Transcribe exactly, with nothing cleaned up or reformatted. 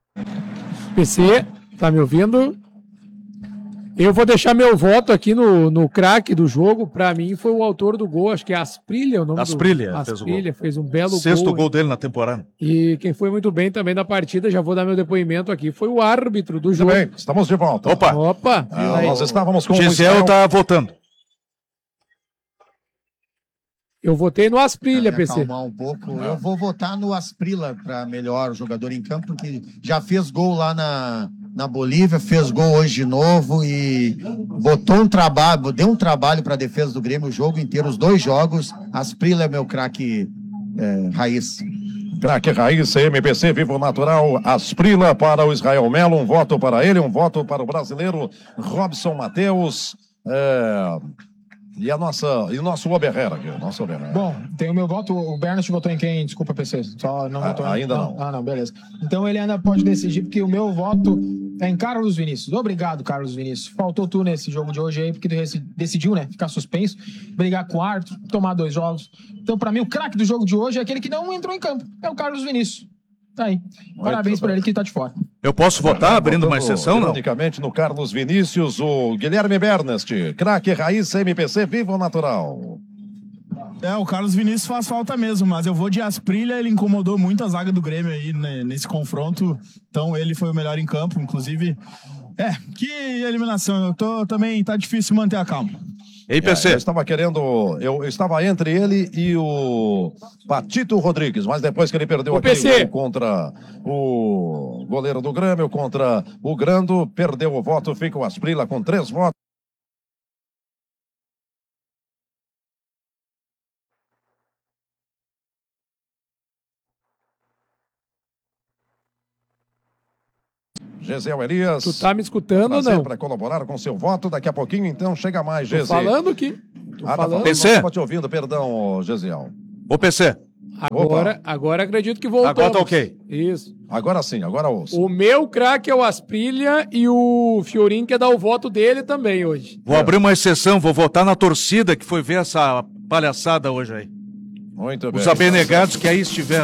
P C, tá me ouvindo? Eu vou deixar meu voto aqui no, no craque do jogo. Pra mim foi o autor do gol, acho que é Asprilha o nome Asprilha, do... fez o Asprilha, gol. fez um belo gol. Sexto gol dele na temporada. E quem foi muito bem também na partida, já vou dar meu depoimento aqui, foi o árbitro do jogo. Muito bem, estamos de volta. Opa! Opa! Ah, nós estávamos com o Gisel Israel. tá votando. Eu votei no Asprilha, P C. Acalmar um pouco. Eu vou votar no Asprilla para melhor jogador em campo, porque já fez gol lá na, na Bolívia, fez gol hoje de novo e botou um trabalho, deu um trabalho para a defesa do Grêmio o jogo inteiro, os dois jogos. Asprilla é meu craque é, raiz. Craque Raiz, M P C, Vivo Natural, Asprilla para o Israel Melo, um voto para ele, um voto para o brasileiro Robson Matheus. É... E, a nossa, e o nosso Oberhera aqui, o nosso Oberhera. Bom, tem o meu voto, o Bernard votou em quem? Desculpa, P C, só não Ah, votou em... ainda não. Ah, não, beleza. Então ele ainda pode decidir, porque o meu voto é em Carlos Vinícius. Obrigado, Carlos Vinícius. Faltou tu nesse jogo de hoje aí, porque tu decidiu, né, ficar suspenso, brigar com o árbitro, tomar dois jogos. Então, pra mim, o craque do jogo de hoje é aquele que não entrou em campo, é o Carlos Vinícius. Tá aí. Parabéns pra ele que tá de fora. Eu posso votar abrindo uma exceção, não? Unicamente no Carlos Vinícius, o Guilherme Bernast, craque Raiz, M P C, Vivo Natural. É, o Carlos Vinícius faz falta mesmo, mas eu vou de Asprilha, ele incomodou muito a zaga do Grêmio aí, né, nesse confronto, então ele foi o melhor em campo, inclusive. É, que eliminação, eu tô também, tá difícil manter a calma. Ei, P C. É, eu estava querendo, eu, eu estava entre ele e o Patito Rodrigues, mas depois que ele perdeu O aquele P C. gol contra o goleiro do Grêmio, contra o Grando, perdeu o voto, fica o Asprilla com três votos. Gesiel Elias. Tu tá me escutando ou não? Para colaborar com seu voto, daqui a pouquinho então chega mais, Tô Gesiel. falando aqui. Tô Ah, tá falando. falando, P C. não estava te ouvindo, perdão, Gesiel. Ô, P C. Agora, agora acredito que voltamos. Agora tá ok. Isso. Agora sim, agora ouço. O meu craque é o Asprilha e o Fiorin quer dar o voto dele também hoje. Vou abrir uma exceção, vou votar na torcida que foi ver essa palhaçada hoje aí. Muito bem. Os abnegados que aí estiveram.